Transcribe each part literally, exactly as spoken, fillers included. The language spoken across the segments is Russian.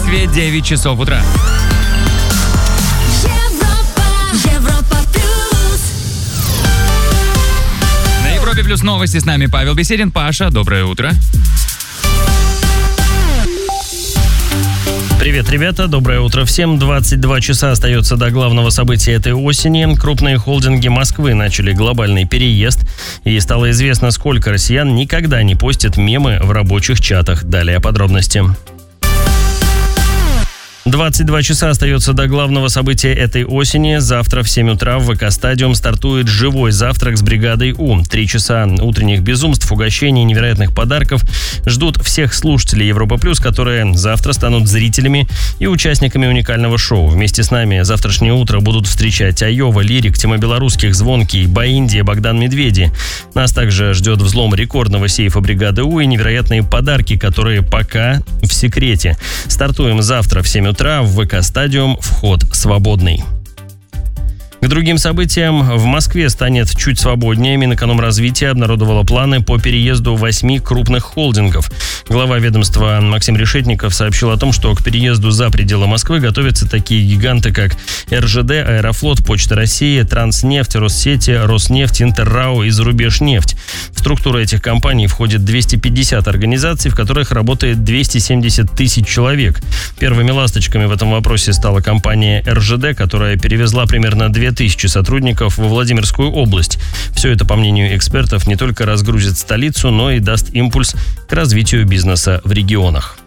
Москве девять часов утра. Европа, Европа плюс. На Европе плюс новости с нами Павел Беседин. Паша, доброе утро. Привет, ребята, доброе утро всем. двадцать два часа остается до главного события этой осени. Крупные холдинги Москвы начали глобальный переезд. И стало известно, сколько россиян никогда не постят мемы в рабочих чатах. Далее подробности. двадцать два часа остается до главного события этой осени. Завтра в семь утра в ВК-стадиум стартует живой завтрак с бригадой У. Три часа утренних безумств, угощений, невероятных подарков ждут всех слушателей Европа Плюс, которые завтра станут зрителями и участниками уникального шоу. Вместе с нами завтрашнее утро будут встречать Айова, Лирик, Тима Белорусских, Звонкий, Баиндия, Богдан Медведи. Нас также ждет взлом рекордного сейфа бригады У и невероятные подарки, которые пока в секрете. Стартуем завтра в семь утра в ВК-стадиум, вход свободный. К другим событиям. В Москве станет чуть свободнее. Минэкономразвития обнародовала планы по переезду восьми крупных холдингов. Глава ведомства Максим Решетников сообщил о том, что к переезду за пределы Москвы готовятся такие гиганты, как эр жэ дэ, Аэрофлот, Почта России, Транснефть, Россети, Роснефть, Интеррау и Зарубежнефть. В структуру этих компаний входит двести пятьдесят организаций, в которых работает двести семьдесят тысяч человек. Первыми ласточками в этом вопросе стала компания эр жэ дэ, которая перевезла примерно две тысячи сотрудников во Владимирскую область. Все это, по мнению экспертов, не только разгрузит столицу, но и даст импульс к развитию бизнеса в регионах.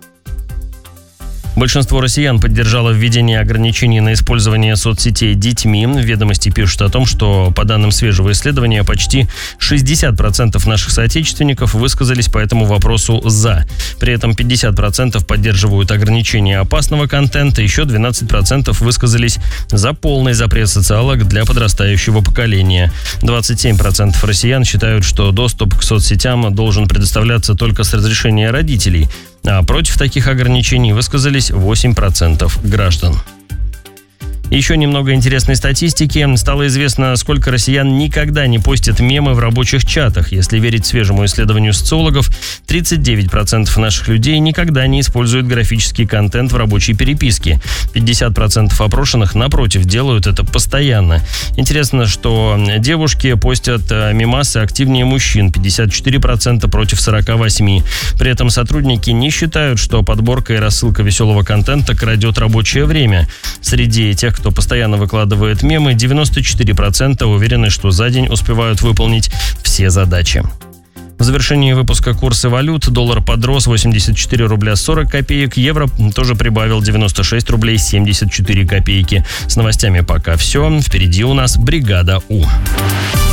Большинство россиян поддержало введение ограничений на использование соцсетей детьми. Ведомости пишут о том, что, по данным свежего исследования, почти шестьдесят процентов наших соотечественников высказались по этому вопросу «за». При этом пятьдесят процентов поддерживают ограничение опасного контента, еще двенадцать процентов высказались за полный запрет социалок для подрастающего поколения. двадцать семь процентов россиян считают, что доступ к соцсетям должен предоставляться только с разрешения родителей. А против таких ограничений высказались восемь процентов граждан. Еще немного интересной статистики. Стало известно, сколько россиян никогда не постят мемы в рабочих чатах. Если верить свежему исследованию социологов, тридцать девять процентов наших людей никогда не используют графический контент в рабочей переписке. пятьдесят процентов опрошенных, напротив, делают это постоянно. Интересно, что девушки постят мемасы активнее мужчин, пятьдесят четыре процента против сорок восемь процентов. При этом сотрудники не считают, что подборка и рассылка веселого контента крадет рабочее время. Среди тех, кто постоянно выкладывает мемы, девяносто четыре процента уверены, что за день успевают выполнить все задачи. В завершении выпуска курсы валют. Доллар подрос восемьдесят четыре рубля сорок копеек. Евро тоже прибавил девяносто шесть рублей семьдесят четыре копейки. С новостями пока все. Впереди у нас бригада У.